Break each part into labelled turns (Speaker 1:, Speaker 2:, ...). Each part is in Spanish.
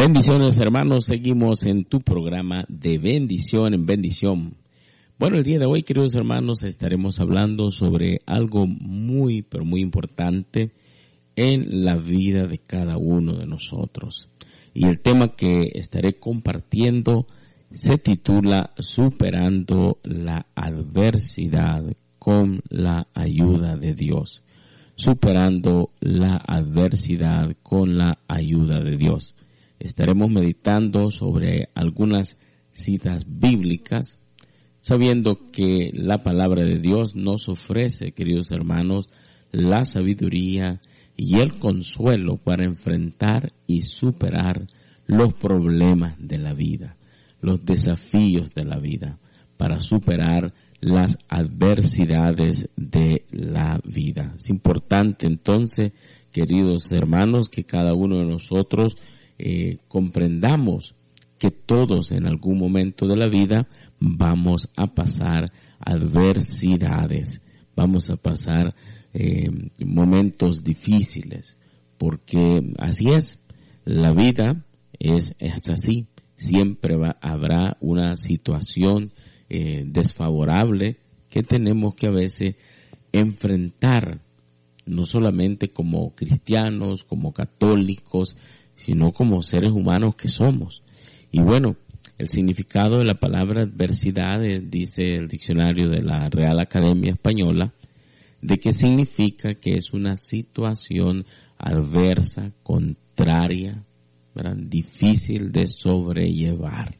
Speaker 1: Bendiciones, hermanos, seguimos en tu programa de bendición en bendición. Bueno, el día de hoy, queridos hermanos, estaremos hablando sobre algo muy, pero muy importante en la vida de cada uno de nosotros. Y el tema que estaré compartiendo se titula Superando la adversidad con la ayuda de Dios. Superando la adversidad con la ayuda de Dios. Estaremos meditando sobre algunas citas bíblicas, sabiendo que la palabra de Dios nos ofrece, queridos hermanos, la sabiduría y el consuelo para enfrentar y superar los problemas de la vida, los desafíos de la vida, para superar las adversidades de la vida. Es importante entonces, queridos hermanos, que cada uno de nosotros comprendamos que todos en algún momento de la vida vamos a pasar adversidades, vamos a pasar momentos difíciles, porque así es, la vida es así, siempre habrá una situación desfavorable que tenemos que a veces enfrentar, no solamente como cristianos, como católicos, sino como seres humanos que somos. Y bueno, el significado de la palabra adversidad, dice el diccionario de la Real Academia Española, de que significa que es una situación adversa, contraria, ¿verdad? Difícil de sobrellevar.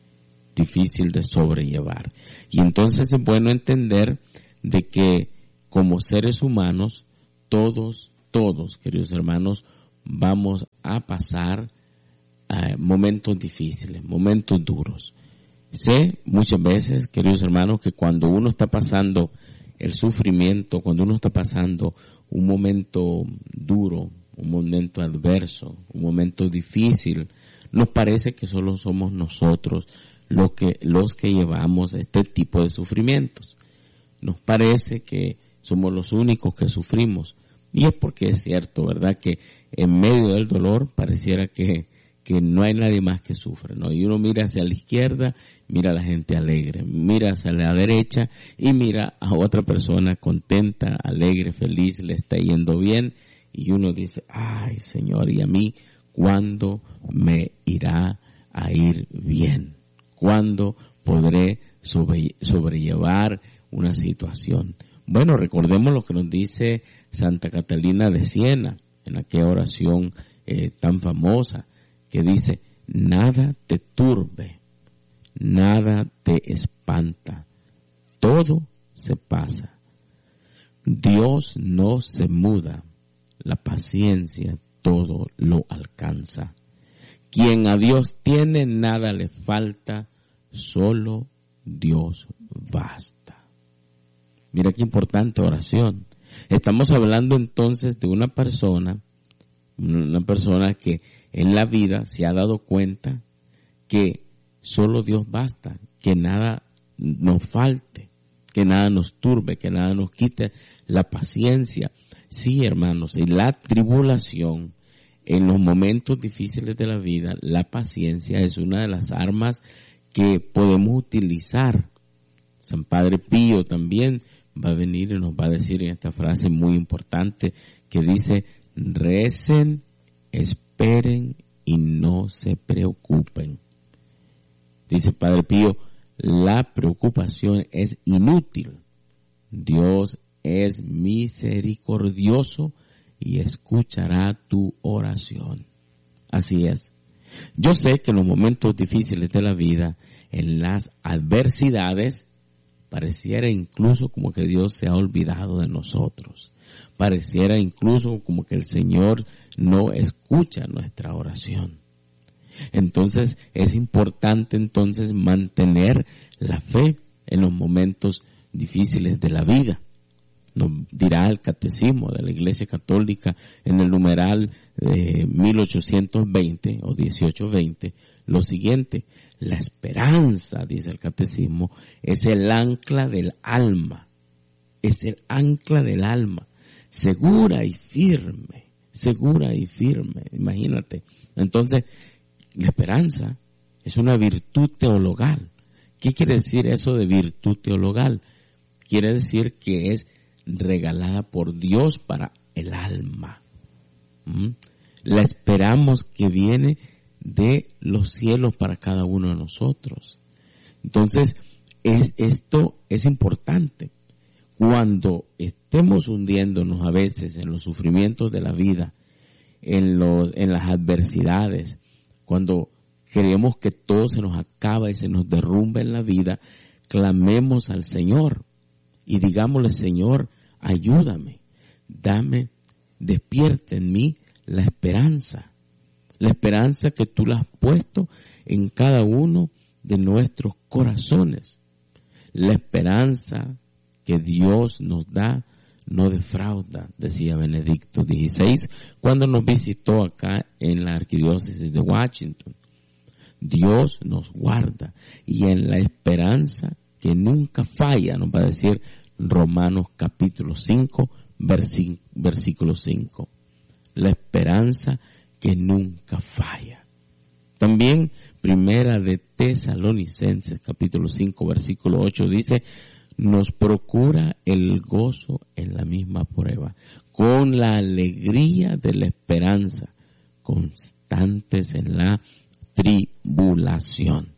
Speaker 1: Y entonces es bueno entender de que como seres humanos, todos, queridos hermanos, vamos a pasar momentos difíciles, momentos duros. Sé muchas veces, queridos hermanos, que cuando uno está pasando el sufrimiento, cuando uno está pasando un momento duro, un momento adverso, un momento difícil, nos parece que solo somos nosotros los que llevamos este tipo de sufrimientos. Nos parece que somos los únicos que sufrimos. Y es porque es cierto, ¿verdad? Que en medio del dolor pareciera que no hay nadie más que sufre, ¿no? Y uno mira hacia la izquierda, mira a la gente alegre, mira hacia la derecha y mira a otra persona contenta, alegre, feliz, le está yendo bien. Y uno dice, ay Señor, ¿y a mí cuándo me irá a ir bien? ¿Cuándo podré sobrellevar una situación? Bueno, recordemos lo que nos dice Santa Catalina de Siena, en aquella oración tan famosa, que dice, nada te turbe, nada te espanta, todo se pasa. Dios no se muda, la paciencia todo lo alcanza. Quien a Dios tiene, nada le falta, solo Dios basta. Mira qué importante oración. Estamos hablando entonces de una persona que en la vida se ha dado cuenta que solo Dios basta, que nada nos falte, que nada nos turbe, que nada nos quite la paciencia. Sí, hermanos, y la tribulación, en los momentos difíciles de la vida, la paciencia es una de las armas que podemos utilizar. San Padre Pío también va a venir y nos va a decir en esta frase muy importante que dice, recen, esperen y no se preocupen. Dice Padre Pío, la preocupación es inútil. Dios es misericordioso y escuchará tu oración. Así es. Yo sé que en los momentos difíciles de la vida, en las adversidades, pareciera incluso como que Dios se ha olvidado de nosotros. Pareciera incluso como que el Señor no escucha nuestra oración. Entonces es importante mantener la fe en los momentos difíciles de la vida. Nos dirá el Catecismo de la Iglesia Católica en el numeral 1820 o 1820 lo siguiente: la esperanza, dice el Catecismo, es el ancla del alma. Es el ancla del alma, segura y firme, imagínate. Entonces, La esperanza es una virtud teologal. ¿Qué quiere decir eso de virtud teologal? Quiere decir que es regalada por Dios para el alma. La esperamos que viene de los cielos para cada uno de nosotros. Entonces, esto es importante. Cuando estemos hundiéndonos a veces en los sufrimientos de la vida, en las adversidades, cuando creemos que todo se nos acaba y se nos derrumba en la vida, clamemos al Señor y digámosle: Señor, ayúdame, despierta en mí la esperanza que tú la has puesto en cada uno de nuestros corazones. La esperanza que Dios nos da no defrauda, decía Benedicto XVI cuando nos visitó acá en la arquidiócesis de Washington. Dios nos guarda, y en la esperanza que nunca falla, nos va a decir Romanos capítulo 5, versículo 5. La esperanza que nunca falla. También Primera de Tesalonicenses capítulo 5, versículo 8 dice: nos procura el gozo en la misma prueba, con la alegría de la esperanza, constantes en la tribulación.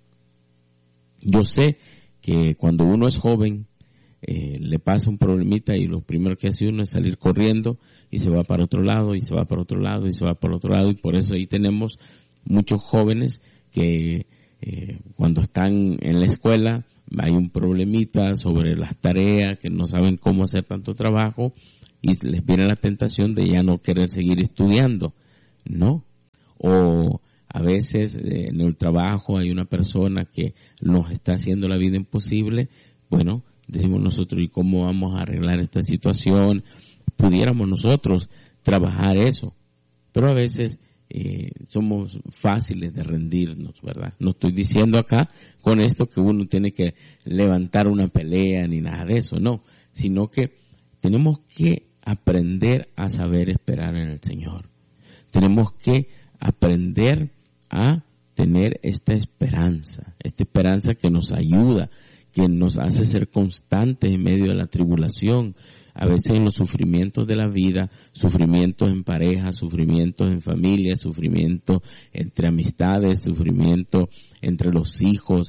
Speaker 1: Yo sé que cuando uno es joven, le pasa un problemita y lo primero que hace uno es salir corriendo y se va para otro lado y se va para otro lado y se va para otro lado, y por eso ahí tenemos muchos jóvenes que cuando están en la escuela hay un problemita sobre las tareas, que no saben cómo hacer tanto trabajo y les viene la tentación de ya no querer seguir estudiando, ¿no? O a veces en el trabajo hay una persona que nos está haciendo la vida imposible. Bueno, decimos nosotros: ¿y cómo vamos a arreglar esta situación? Pudiéramos nosotros trabajar eso, pero a veces somos fáciles de rendirnos, ¿verdad? No estoy diciendo acá con esto que uno tiene que levantar una pelea ni nada de eso, no, sino que tenemos que aprender a saber esperar en el Señor. Tenemos que aprender a tener esta esperanza que nos ayuda, que nos hace ser constantes en medio de la tribulación. A veces en los sufrimientos de la vida, sufrimientos en pareja, sufrimientos en familia, sufrimiento entre amistades, sufrimiento entre los hijos,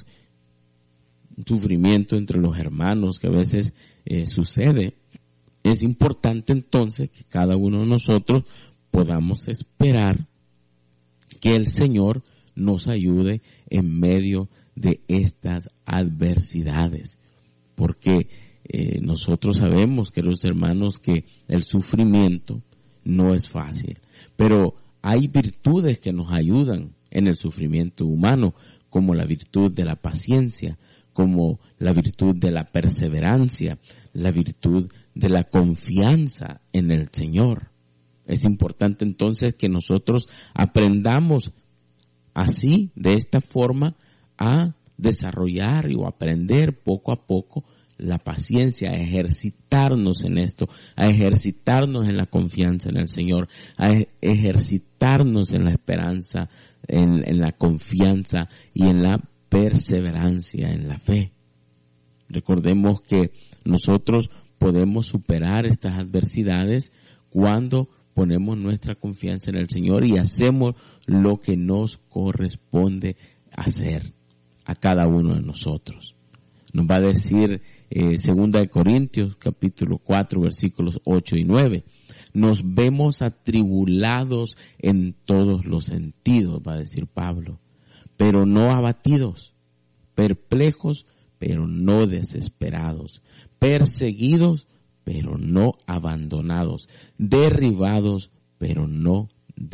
Speaker 1: sufrimiento entre los hermanos que a veces sucede. Es importante entonces que cada uno de nosotros podamos esperar que el Señor nos ayude en medio de estas adversidades, porque nosotros sabemos, queridos hermanos, que el sufrimiento no es fácil, pero hay virtudes que nos ayudan en el sufrimiento humano, como la virtud de la paciencia, como la virtud de la perseverancia, la virtud de la confianza en el Señor. Es importante entonces que nosotros aprendamos así, de esta forma, a desarrollar o aprender poco a poco la paciencia, a ejercitarnos en esto, a ejercitarnos en la confianza en el Señor, a ejercitarnos en la esperanza, en la confianza y en la perseverancia, en la fe. Recordemos que nosotros podemos superar estas adversidades cuando ponemos nuestra confianza en el Señor y hacemos lo que nos corresponde hacer a cada uno de nosotros. Nos va a decir Segunda de Corintios, capítulo 4, versículos 8 y 9. Nos vemos atribulados en todos los sentidos, va a decir Pablo, pero no abatidos, perplejos, pero no desesperados, perseguidos, pero no abandonados, derribados, pero no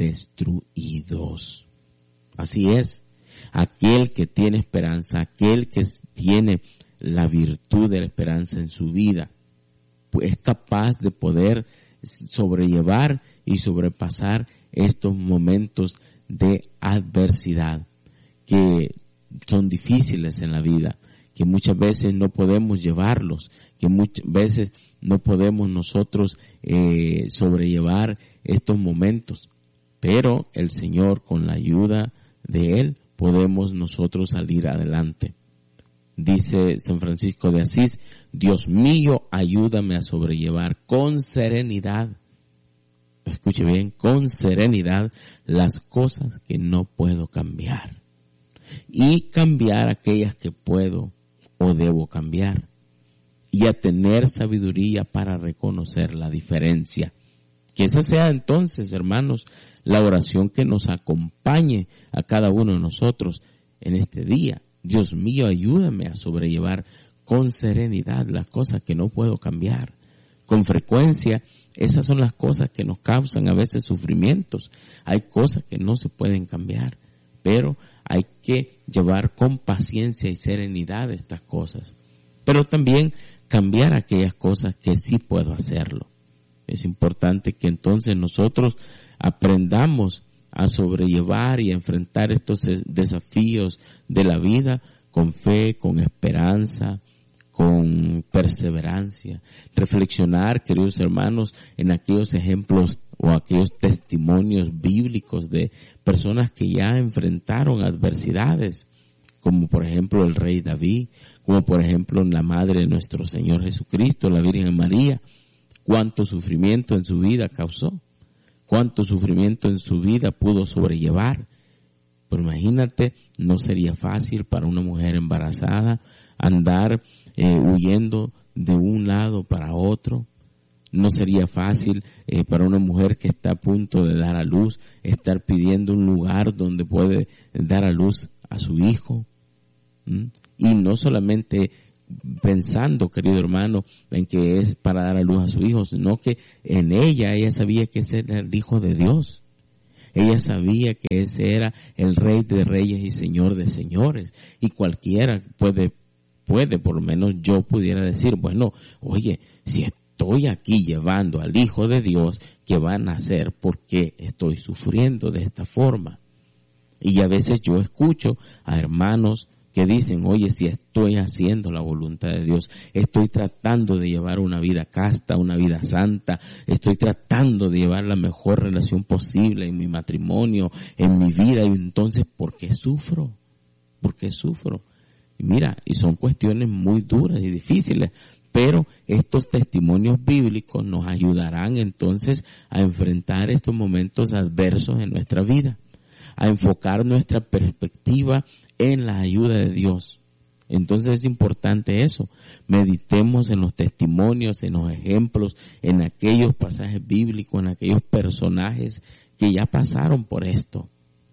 Speaker 1: destruidos. Así es, aquel que tiene esperanza, aquel que tiene la virtud de la esperanza en su vida, pues es capaz de poder sobrellevar y sobrepasar estos momentos de adversidad que son difíciles en la vida, que muchas veces no podemos llevarlos, que muchas veces no podemos nosotros sobrellevar estos momentos, pero el Señor, con la ayuda de Él podemos nosotros salir adelante. Dice San Francisco de Asís, Dios mío, ayúdame a sobrellevar con serenidad, escuche bien, con serenidad las cosas que no puedo cambiar y cambiar aquellas que puedo o debo cambiar, y a tener sabiduría para reconocer la diferencia. Que esa sea entonces, hermanos, la oración que nos acompañe a cada uno de nosotros en este día. Dios mío, ayúdame a sobrellevar con serenidad las cosas que no puedo cambiar. Con frecuencia, esas son las cosas que nos causan a veces sufrimientos. Hay cosas que no se pueden cambiar, pero hay que llevar con paciencia y serenidad estas cosas. Pero también cambiar aquellas cosas que sí puedo hacerlo. Es importante que entonces nosotros aprendamos a sobrellevar y a enfrentar estos desafíos de la vida con fe, con esperanza, con perseverancia. Reflexionar, queridos hermanos, en aquellos ejemplos o aquellos testimonios bíblicos de personas que ya enfrentaron adversidades, como por ejemplo el rey David, como por ejemplo la madre de nuestro Señor Jesucristo, la Virgen María. Cuánto sufrimiento en su vida causó, cuánto sufrimiento en su vida pudo sobrellevar. Pero imagínate, no sería fácil para una mujer embarazada andar huyendo de un lado para otro. No sería fácil para una mujer que está a punto de dar a luz, estar pidiendo un lugar donde puede dar a luz a su hijo. Y no solamente pensando, querido hermano, en que es para dar a luz a su hijo, sino que en ella sabía que ese era el Hijo de Dios. Ella sabía que ese era el Rey de Reyes y Señor de Señores. Y cualquiera puede, por lo menos yo pudiera decir, bueno, oye, si estoy aquí llevando al Hijo de Dios, ¿qué van a hacer? ¿Por qué estoy sufriendo de esta forma? Y a veces yo escucho a hermanos que dicen, oye, si estoy haciendo la voluntad de Dios, estoy tratando de llevar una vida casta, una vida santa, estoy tratando de llevar la mejor relación posible en mi matrimonio, en mi vida, y entonces, ¿por qué sufro? ¿Por qué sufro? Y mira, y son cuestiones muy duras y difíciles, pero estos testimonios bíblicos nos ayudarán entonces a enfrentar estos momentos adversos en nuestra vida, a enfocar nuestra perspectiva en la ayuda de Dios. Entonces es importante eso. Meditemos en los testimonios, en los ejemplos, en aquellos pasajes bíblicos, en aquellos personajes que ya pasaron por esto.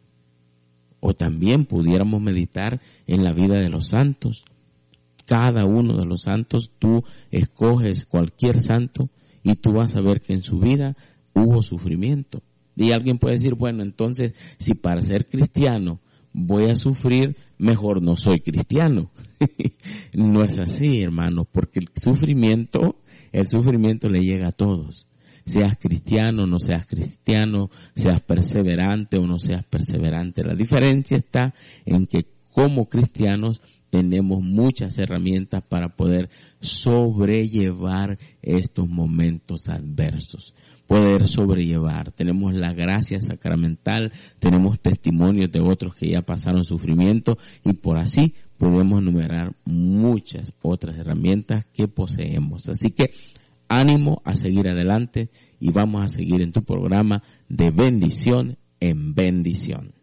Speaker 1: O también pudiéramos meditar en la vida de los santos. Cada uno de los santos, tú escoges cualquier santo y tú vas a ver que en su vida hubo sufrimiento. Y alguien puede decir, bueno, entonces, si para ser cristiano voy a sufrir, mejor no soy cristiano. No es así, hermano, porque el sufrimiento le llega a todos. Seas cristiano, no seas cristiano, seas perseverante o no seas perseverante. La diferencia está en que como cristianos tenemos muchas herramientas para poder sobrellevar estos momentos adversos. Poder sobrellevar. Tenemos la gracia sacramental, tenemos testimonios de otros que ya pasaron sufrimiento y por así podemos enumerar muchas otras herramientas que poseemos. Así que ánimo a seguir adelante y vamos a seguir en tu programa de bendición en bendición.